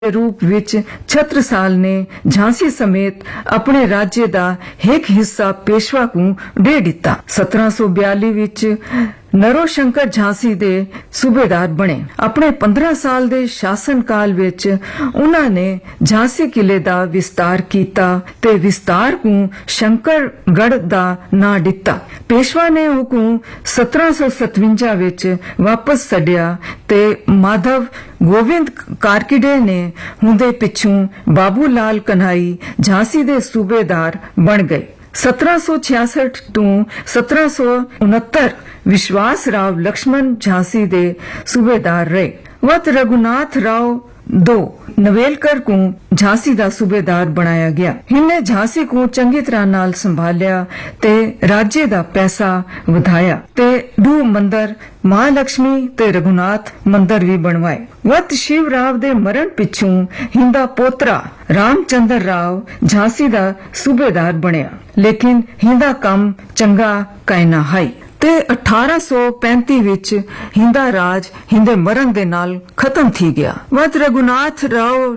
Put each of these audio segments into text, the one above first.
रूप विच छत्रसाल ने झांसी समेत अपने राज्य दा एक हिस्सा पेशवा को दे दिता। 1742 विच नरोशंकर झांसी दे सूबेदार बने। अपने 15 साल दे शासन काल विच उन्हां ने झांसी किले दा विस्तार कीता ते विस्तार को शंकरगढ़ दा नां दिता। पेशवा ने हुकुम 1757 विच वापस छड्या ते माधव गोविंद कारकिडे ने हुंदे पिछों बाबू लाल कन्हई झांसी दे सूबेदार बन गए। 1766 तो 1769 विश्वास राव लक्ष्मण झांसी दे सूबेदार रहे। वत रघुनाथ राव दो नवेलकर को झांसी दा सूबेदार बनाया गया। इन्हें झांसी को चंगी तरह नाल संभालिया ते राज्य दा पैसा वधाया ते 2 मंदिर महालक्ष्मी ते रघुनाथ मंदिर भी बनवाए। वत शिव राव दे मरण पिछों हिंदा पोतरा रामचंद्र राव झांसी दा सूबेदार बनया, लेकिन हिंदा कम चंगा कायना है ते 1835 विच हिंदा राज हिंदे मरण दे नाल खत्म थी गया। वत रघुनाथ राव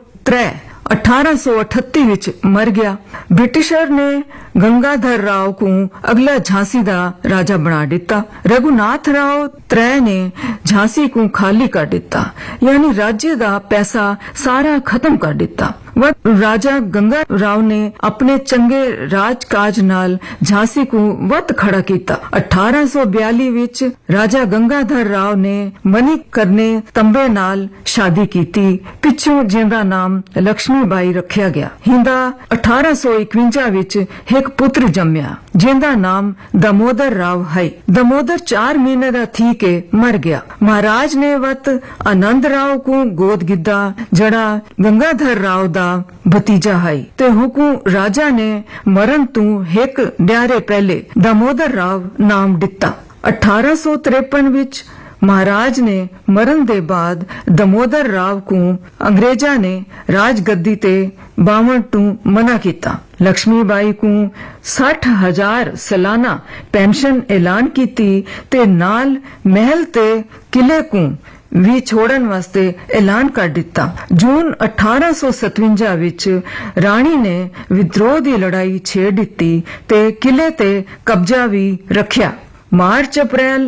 1838 विच मर गया। ब्रिटिशर ने गंगाधर राव को अगला झांसी दा राजा बना दिता। रघुनाथ राव 3 ने झांसी को खाली कर दिता, यानी राज्य दा पैसा सारा खत्म कर दिता। वह राजा गंगा राव ने अपने चंगे राजकाज नाल झांसी को वत खड़ा किया। 1842 विच राजा गंगाधर राव ने मणिकर्णे तंबे नाल शादी की। पिछों जिंदा नाम लक्ष्मीबाई रखा गया। हिंदा 1851 विच एक पुत्र जम्या जिंदा नाम दामोदर राव है। दामोदर 4 महीने दा थी के मर गया। महाराज ने वत आनंद राव को गोद गिद्दा जड़ा गंगाधर राव दा भतीजा है ते हुकुम राजा ने मरण तू एक ड्यारे पहले दामोदर राव नाम दिता। 1853 विच महाराज ने मरण दे बाद दामोदर राव को अंग्रेजा ने राजगद्दी ते बावण तू मना किया। लक्ष्मीबाई को 60,000 सालाना पेंशन ऐलान की ते नाल महल ते किले को भी छोड़न वास्ते ऐलान कर दिता। जून 1857 विच रानी ने विद्रोह की लड़ाई छेड़ दी ते किले ते कब्जा भी रखिया। मार्च अप्रैल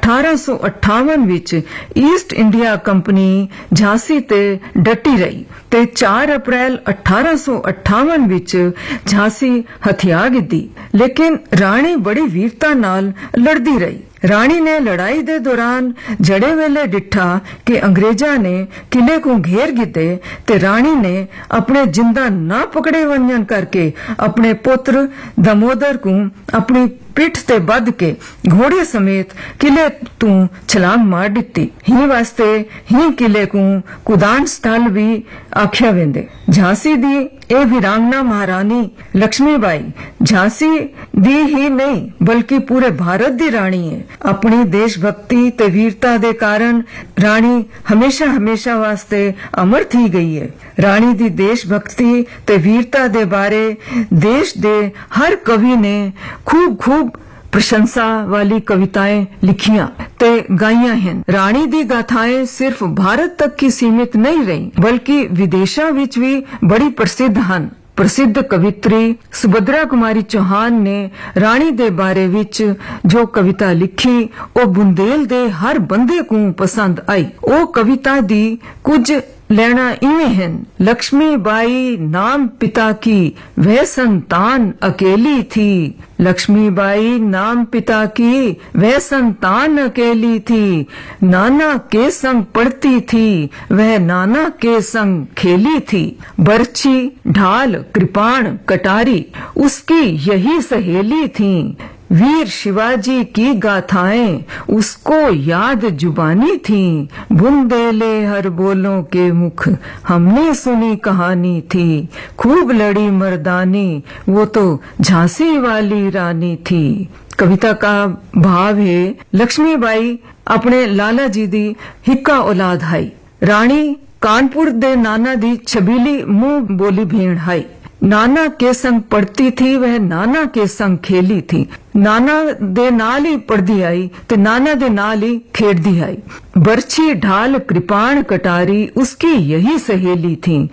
1858 विच ईस्ट इंडिया कंपनी झांसी ते डटी रही ते 4 अप्रैल 1858 विच झांसी हथिया गिद्दी, लेकिन रानी बड़ी वीरता नाल लड़दी रही। रानी ने लड़ाई दे दौरान जड़े वेले डिठा कि अंग्रेजा ने किले को घेर गिते ते रानी ने अपने जिंदा ना पकड़े वंजन करके अपने पुत्र दामोदर को अपनी पिठ ते बध के घोड़े समेत किले तू छलांग मार दिती। ही वास्ते ही किले को कुदान स्थल भी आख्या वेंदे। झांसी दी ए वीरांगना महारानी लक्ष्मीबाई झांसी दी ही नहीं बल्कि पूरे भारत दी रानी है। अपनी देशभक्ति ते वीरता दे कारण रानी हमेशा हमेशा वास्ते अमर थी गई है। रानी दी देशभक्ति ते वीरता दे बारे देश दे हर कवि ने खूब प्रशंसा वाली कविताएं लिखियां ते गाइयां हैं। रानी दी गाथाएं सिर्फ भारत तक की सीमित नहीं रही बल्कि विदेशों विच भी बड़ी प्रसिद्ध हन। प्रसिद्ध कवित्री सुभद्रा कुमारी चौहान ने रानी दे बारे विच जो कविता लिखी ओ बुंदेल दे हर बंदे को पसंद आई। ओ कविता दी कुछ लेना इवें हैं। लक्ष्मीबाई नाम पिता की वह संतान अकेली थी। लक्ष्मीबाई नाम पिता की वह संतान अकेली थी। नाना के संग पढ़ती थी वह नाना के संग खेली थी। बर्छी ढाल कृपाण कटारी उसकी यही सहेली थी। वीर शिवाजी की गाथाएं उसको याद जुबानी थी। बुंदेले हर बोलों के मुख हमने सुनी कहानी थी। खूब लड़ी मर्दानी वो तो झांसी वाली रानी थी। कविता का भाव है लक्ष्मीबाई अपने लाला जी दी हिक्का औलाद है। रानी कानपुर दे नाना दी छबीली मुंह बोली भेड़ है। नाना के संग पढ़ती थी, वह नाना के संग खेली थी। नाना दे नाल ही पढ़दी आई ते नाना दे नाल ही खेड़दी आई। बरछी ढाल कृपाण कटारी उसकी यही सहेली थी।